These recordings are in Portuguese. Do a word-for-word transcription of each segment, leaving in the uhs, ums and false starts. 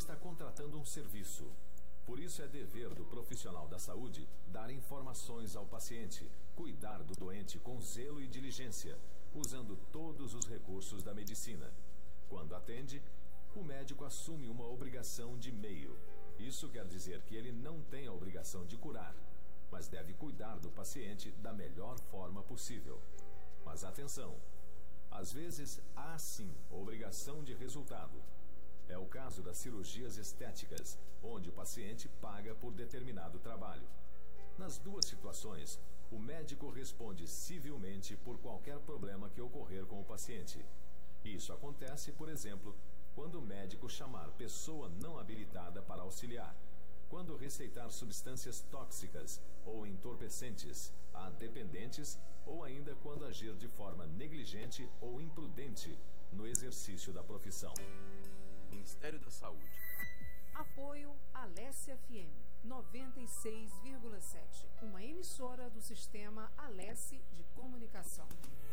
está contratando um serviço. Por isso é dever do profissional da saúde dar informações ao paciente, cuidar do doente com zelo e diligência, usando todos os recursos da medicina. Quando atende, o médico assume uma obrigação de meio. Isso quer dizer que ele não tem a obrigação de curar, mas deve cuidar do paciente da melhor forma possível. Mas atenção, às vezes há sim obrigação de resultado. É o caso das cirurgias estéticas, onde o paciente paga por determinado trabalho. Nas duas situações, o médico responde civilmente por qualquer problema que ocorrer com o paciente. Isso acontece, por exemplo, quando o médico chamar pessoa não habilitada para auxiliar, quando receitar substâncias tóxicas ou entorpecentes a dependentes ou ainda quando agir de forma negligente ou imprudente no exercício da profissão. Ministério da Saúde. Apoio Alesse F M noventa e seis vírgula sete, uma emissora do sistema Alesse de comunicação.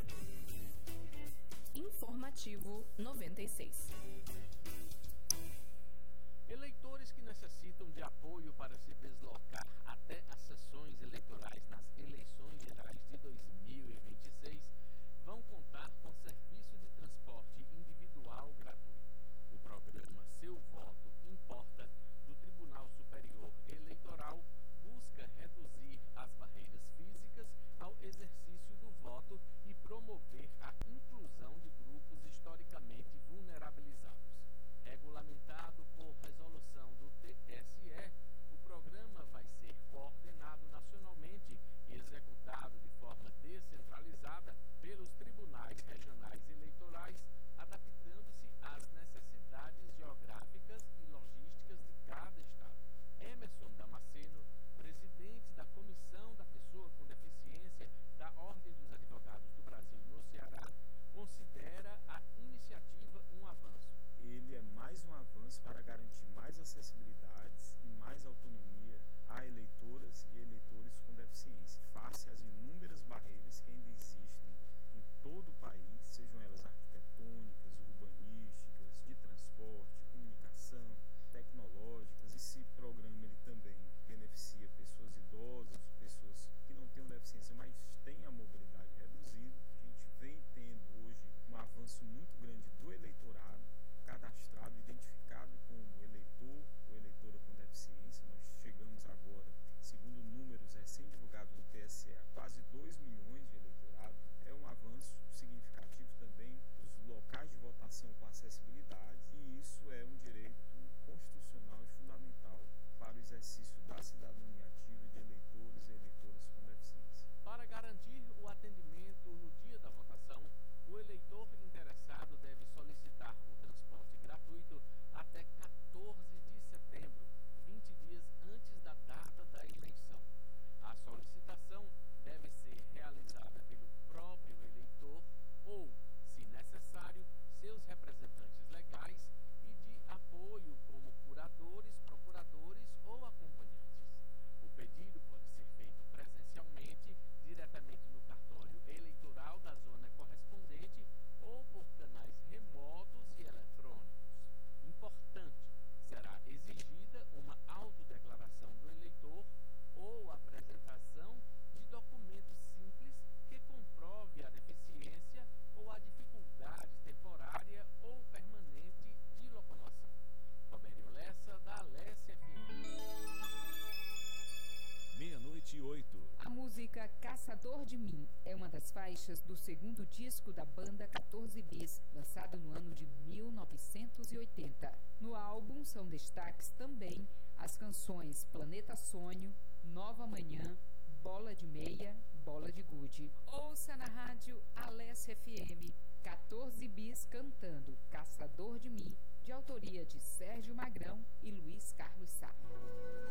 Informativo noventa e seis. Eleitores que necessitam de apoio para se deslocar até as sessões eleitorais nas eleições gerais de dois mil e vinte e seis vão contar com serviço de transporte individual gratuito. O programa Seu Voto Importa, do Tribunal Superior Eleitoral, busca reduzir as barreiras físicas ao exercício do voto e promover a inclusão de grupos historicamente vulnerabilizados. Regulamentado por resolução do T S E, o programa vai ser coordenado nacionalmente e executado de forma descentralizada pelos tribunais regionais eleitorais, adaptando-se às necessidades geográficas e logísticas de cada estado. Emerson Damasceno, presidente da Comissão da Pessoa com Deficiência da Ordem dos Advogados do Brasil no Ceará, considera a iniciativa um avanço. Ele é mais um avanço para garantir mais acessibilidades e mais autonomia a eleitoras e eleitores com deficiência, face às inúmeras barreiras que ainda existem em todo o país, sejam elas arquitetônicas, urbanísticas, de transporte, comunicação, tecnológicas. Esse programa ele também beneficia pessoas idosas, pessoas que não têm deficiência, mas têm a mobilidade reduzida. A gente vem tendo hoje um avanço muito grande do eleitorado cadastrado, identificado como eleitor ou eleitora com deficiência. Nós chegamos agora, segundo números recém-divulgados do T S E, a quase dois milhões de eleitorado. É um avanço significativo também os locais de votação com acessibilidade, e isso é um direito constitucional e fundamental para o exercício da cidadania ativa de eleitores e eleitoras com deficiência. Para garantir o atendimento no dia da votação, o eleitor interessado deve solicitar o transporte gratuito até quatorze de setembro, vinte dias antes da data da eleição. A solicitação deve ser realizada pelo próprio eleitor ou, se necessário, seus representantes legais e de apoio como curadores, procuradores ou acompanhantes. O pedido pode ser feito presencialmente, diretamente no cartório eleitoral da zona correspondente ou por canais remotos e eletrônicos. Importante, será exigida uma autodeclaração do eleitor ou apresentação de documento simples que comprove a deficiência ou a dificuldade temporária ou permanente de locomoção. Robério Lessa, da Alesse F M. Meia-noite e oito. A música Caçador de Mim é uma das faixas do segundo disco da banda quatorze bis, lançado no ano de mil novecentos e oitenta. No álbum são destaques também as canções Planeta Sonho, Nova Manhã, Bola de Meia, Bola de Gude. Ouça na rádio Alesse F M, quatorze bis cantando Caçador de Mim, de autoria de Sérgio Magrão e Luiz Carlos Sá.